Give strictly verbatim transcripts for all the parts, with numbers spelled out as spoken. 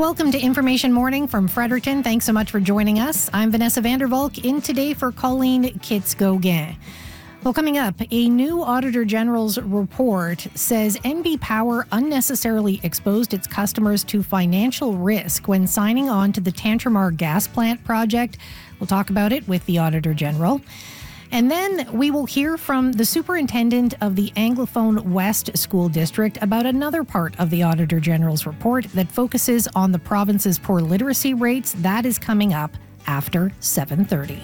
Welcome to Information Morning from Fredericton. Thanks so much for joining us. I'm Vanessa Vandervalk, in today for Colleen Kitts-Gauguin. Well, coming up, a new Auditor General's report says N B Power unnecessarily exposed its customers to financial risk when signing on to the Tantramar gas plant project. We'll talk about it with the Auditor General. And then we will hear from the superintendent of the Anglophone West School District about another part of the Auditor General's report that focuses on the province's poor literacy rates. That is coming up after seven thirty.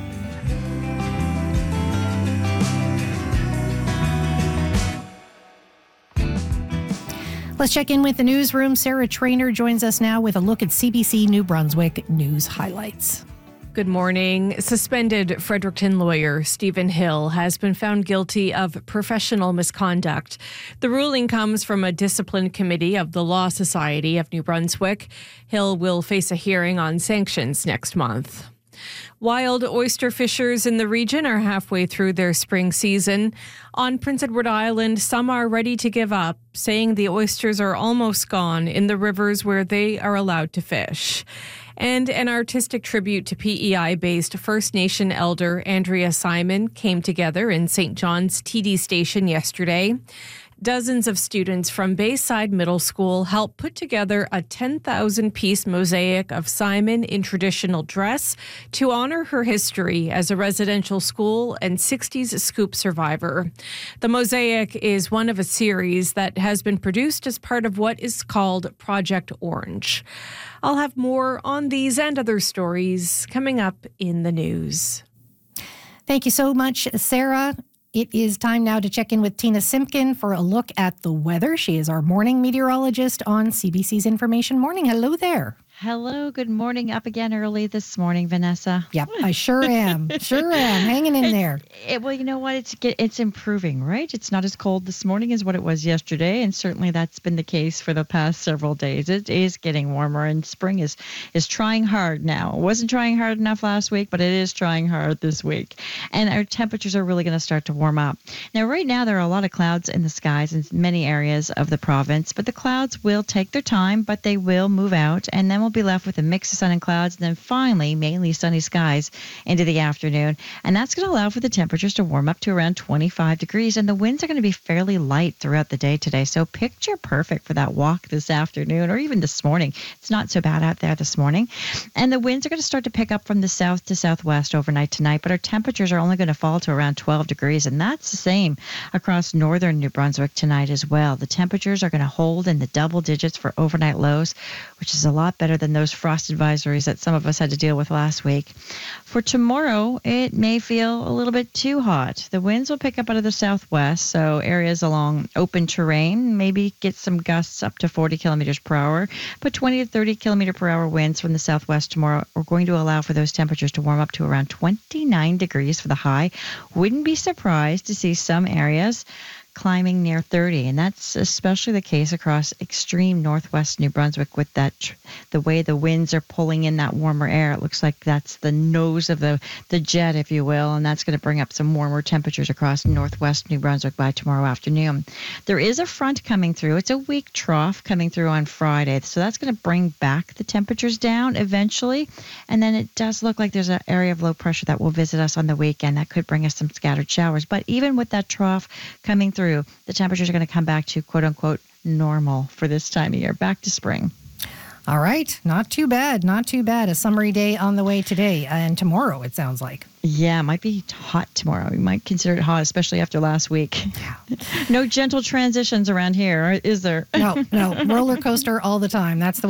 Let's check in with the newsroom. Sarah Trainer joins us now with a look at C B C New Brunswick news highlights. Good morning. Suspended Fredericton lawyer Stephen Hill has been found guilty of professional misconduct. The ruling comes from a discipline committee of the Law Society of New Brunswick. Hill will face a hearing on sanctions next month. Wild oyster fishers in the region are halfway through their spring season. On Prince Edward Island, some are ready to give up, saying the oysters are almost gone in the rivers where they are allowed to fish. And an artistic tribute to P E I-based First Nation elder Andrea Simon came together in Saint John's T D Station yesterday. Dozens of students from Bayside Middle School helped put together a ten thousand piece mosaic of Simon in traditional dress to honor her history as a residential school and sixties scoop survivor. The mosaic is one of a series that has been produced as part of what is called Project Orange. I'll have more on these and other stories coming up in the news. Thank you so much, Sarah. It is time now to check in with Tina Simpkin for a look at the weather. She is our morning meteorologist on C B C's Information Morning. Hello there. Hello, good morning. Up again early this morning, Vanessa. Yep, I sure am. Sure am. Hanging in there. It, well, you know what? It's it's improving, right? It's not as cold this morning as what it was yesterday, and certainly that's been the case for the past several days. It is getting warmer, and spring is, is trying hard now. It wasn't trying hard enough last week, but it is trying hard this week. And our temperatures are really going to start to warm up. Now, right now, there are a lot of clouds in the skies in many areas of the province, but the clouds will take their time, but they will move out, and then we'll be left with a mix of sun and clouds, and then finally mainly sunny skies into the afternoon. And that's going to allow for the temperatures to warm up to around twenty-five degrees, and the winds are going to be fairly light throughout the day today. So picture perfect for that walk this afternoon or even this morning. It's not so bad out there this morning. And the winds are going to start to pick up from the south to southwest overnight tonight, but our temperatures are only going to fall to around twelve degrees, and that's the same across northern New Brunswick tonight as well. The temperatures are going to hold in the double digits for overnight lows, which is a lot better than those frost advisories that some of us had to deal with last week. For tomorrow, it may feel a little bit too hot. The winds will pick up out of the southwest, so areas along open terrain maybe get some gusts up to forty kilometers per hour, but twenty to thirty kilometer per hour winds from the southwest tomorrow are going to allow for those temperatures to warm up to around twenty-nine degrees for the high. Wouldn't be surprised to see some areas climbing near thirty, and that's especially the case across extreme northwest New Brunswick with that tr- the way the winds are pulling in that warmer air. It looks like that's the nose of the the jet, if you will, and that's going to bring up some warmer temperatures across northwest New Brunswick by tomorrow afternoon. There is a front coming through. It's a weak trough coming through on Friday, so that's going to bring back the temperatures down eventually, and then it does look like there's an area of low pressure that will visit us on the weekend that could bring us some scattered showers. But even with that trough coming through, the temperatures are going to come back to quote-unquote normal for this time of year, back to spring. All right. Not too bad. Not too bad. A summery day on the way today and tomorrow, it sounds like. Yeah, it might be hot tomorrow. You might consider it hot, especially after last week. Yeah. No gentle transitions around here, is there? No, no. Roller coaster all the time. That's the